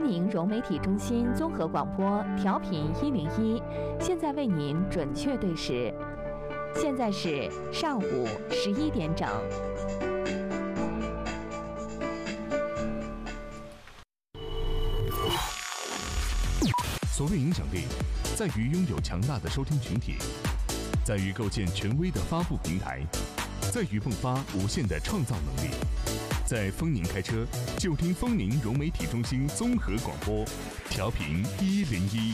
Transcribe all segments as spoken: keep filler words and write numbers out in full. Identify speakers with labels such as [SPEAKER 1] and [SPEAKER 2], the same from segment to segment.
[SPEAKER 1] 宁融媒体中心综合广播调频一零一，现在为您准确对时，现在是上午十一点整。
[SPEAKER 2] 所谓影响力，在于拥有强大的收听群体，在于构建权威的发布平台，在于迸发无限的创造能力。在丰宁开车，就听丰宁融媒体中心综合广播，调频一零一。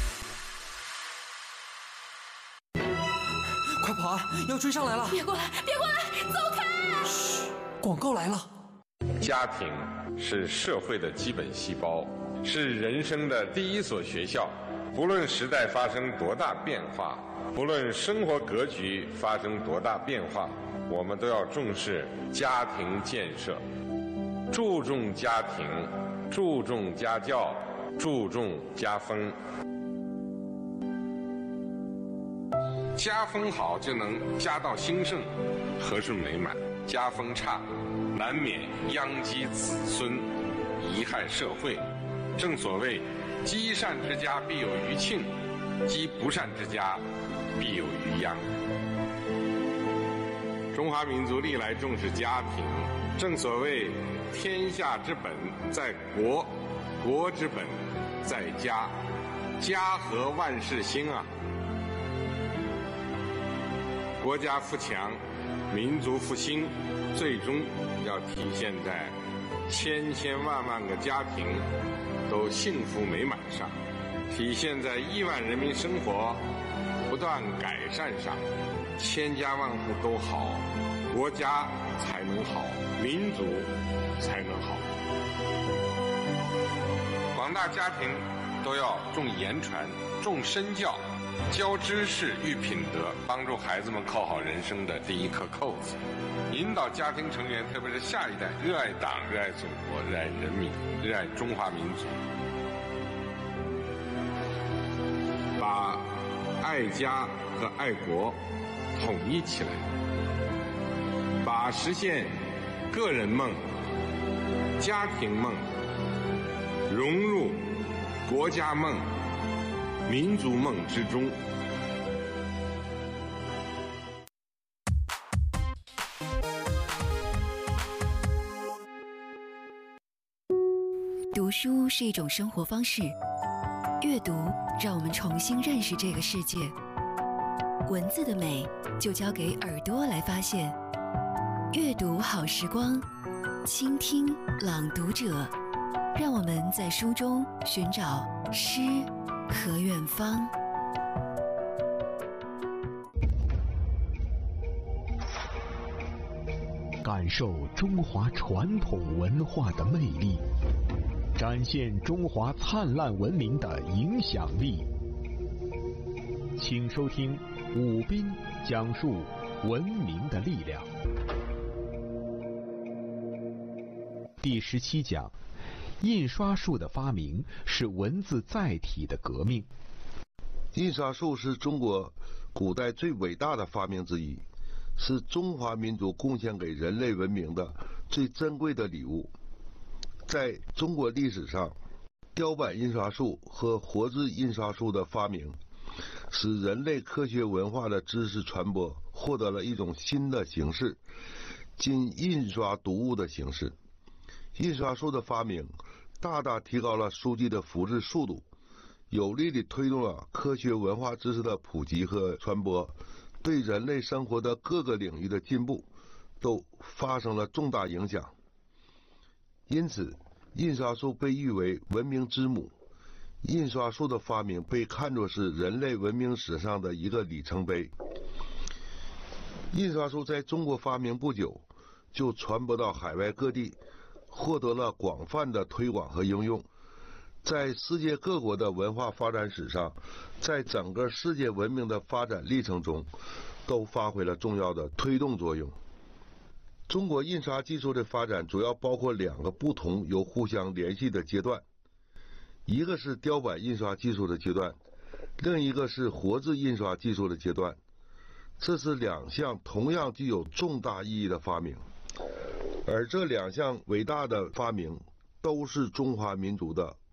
[SPEAKER 3] 快跑啊！要追上来了！
[SPEAKER 4] 别过来！别过来！走开！
[SPEAKER 3] 嘘，广告来了。
[SPEAKER 5] 家庭是社会的基本细胞，是人生的第一所学校。不论时代发生多大变化，不论生活格局发生多大变化，我们都要重视家庭建设，注重家庭，注重家教，注重家风。家风好，就能家道兴盛，和顺美满；家风差，难免殃及子孙，贻害社会。正所谓，积善之家必有余庆，积不善之家必有余殃。中华民族历来重视家庭，正所谓天下之本在国，国之本在家，家和万事兴啊。国家富强，民族复兴，最终要体现在千千万万个家庭都幸福美满上，体现在亿万人民生活不断改善上。千家万户都好，国家才能好，民族才能好。广大家庭都要重言传，重身教，教知识育品德，帮助孩子们扣好人生的第一颗扣子，引导家庭成员，特别是下一代，热爱党、热爱祖国、热爱人民、热爱中华民族，把爱家和爱国统一起来，把实现个人梦、家庭梦融入国家梦、民族梦之中。
[SPEAKER 6] 读书是一种生活方式，阅读让我们重新认识这个世界。文字的美就交给耳朵来发现。阅读好时光，倾听朗读者，让我们在书中寻找诗和远方。
[SPEAKER 7] 感受中华传统文化的魅力，展现中华灿烂文明的影响力。请收听武斌讲述文明的力量。第十七讲，印刷术的发明是文字载体的革命。
[SPEAKER 8] 印刷术是中国古代最伟大的发明之一，是中华民族贡献给人类文明的最珍贵的礼物。在中国历史上，雕版印刷术和活字印刷术的发明，使人类科学文化的知识传播获得了一种新的形式，即印刷读物的形式。印刷术的发明大大提高了书籍的复制速度，有力地推动了科学文化知识的普及和传播，对人类生活的各个领域的进步都发生了重大影响。因此，印刷术被誉为文明之母。印刷术的发明被看作是人类文明史上的一个里程碑。印刷术在中国发明不久，就传播到海外各地，获得了广泛的推广和应用，在世界各国的文化发展史上，在整个世界文明的发展历程中，都发挥了重要的推动作用。中国印刷技术的发展主要包括两个不同又互相联系的阶段，一个是雕版印刷技术的阶段，另一个是活字印刷技术的阶段。这是两项同样具有重大意义的发明，而这两项伟大的发明都是中华民族的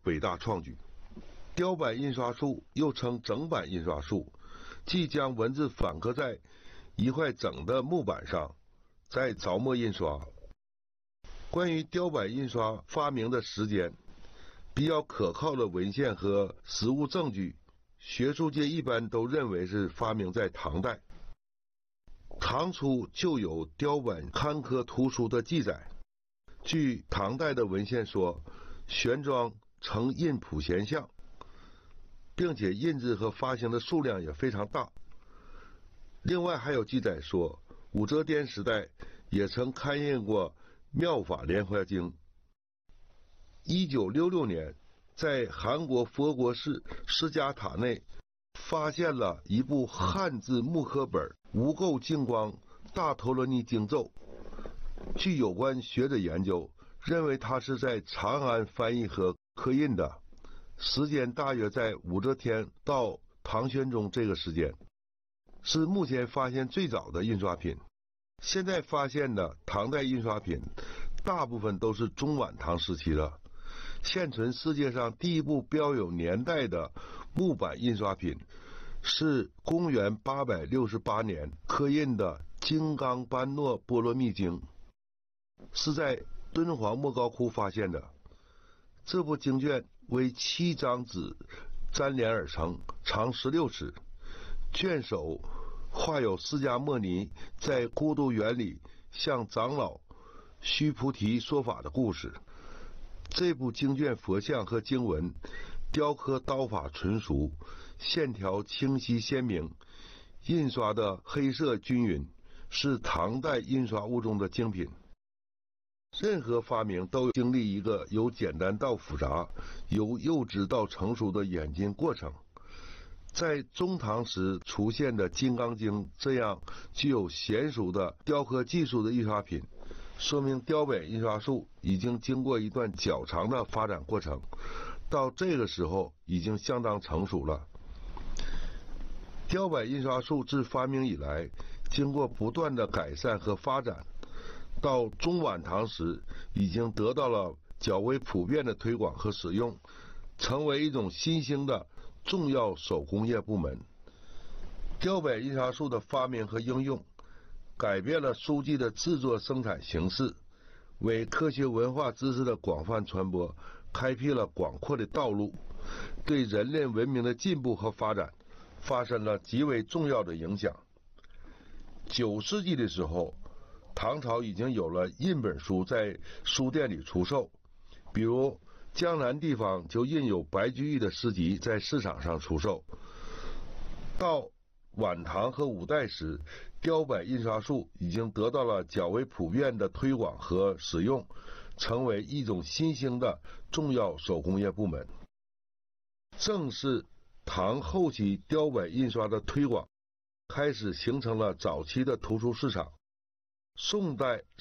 [SPEAKER 8] 伟大创举。雕版印刷术又称整版印刷术，即将文字反刻在一块整的木板上，再着墨印刷。关于雕版印刷发明的时间，比较可靠的文献和实物证据，学术界一般都认为是发明在唐代。唐初就有雕版刊刻图书的记载。据唐代的文献说，玄奘曾印普贤像，并且印制和发行的数量也非常大。另外还有记载说，武则天时代也曾刊印过《妙法莲华经》。一九六六年，在韩国佛国寺释迦塔内发现了一部汉字木刻本《无垢净光大陀罗尼经咒》。据有关学者研究，认为它是在长安翻译和刻印的，时间大约在武则天到唐玄宗这个时间，是目前发现最早的印刷品。现在发现的唐代印刷品大部分都是中晚唐时期的。现存世界上第一部标有年代的木版印刷品是公元八百六十八年刻印的《金刚般若波罗蜜经》，是在敦煌莫高窟发现的。这部经卷为七张纸粘连而成，长十六尺，卷首画有释迦牟尼在孤独园里向长老须菩提说法的故事。这部经卷佛像和经文雕刻刀法纯熟，线条清晰鲜明，印刷的黑色均匀，是唐代印刷物中的精品。任何发明都经历一个由简单到复杂、由幼稚到成熟的演进过程。在中唐时出现的《金刚经》这样具有娴熟的雕刻技术的印刷品，说明雕版印刷术已经经过一段较长的发展过程，到这个时候已经相当成熟了。雕版印刷术自发明以来，经过不断的改善和发展，到中晚唐时已经得到了较为普遍的推广和使用，成为一种新兴的重要手工业部门。雕版印刷术的发明和应用，改变了书籍的制作生产形式，为科学文化知识的广泛传播开辟了广阔的道路，对人类文明的进步和发展发生了极为重要的影响。九世纪的时候，唐朝已经有了印本书在书店里出售，比如江南地方就印有白居易的诗集在市场上出售。到晚唐和五代时，雕版印刷术已经得到了较为普遍的推广和使用，成为一种新兴的重要手工业部门。正是唐后期雕版印刷的推广，开始形成了早期的图书市场。宋代